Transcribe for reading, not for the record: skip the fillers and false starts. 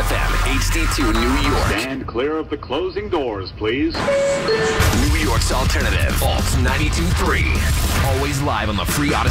FM, HD2 New York. Stand clear of the closing doors, please. New York's alternative, Alt 92.3. Always live on the free Odyssey.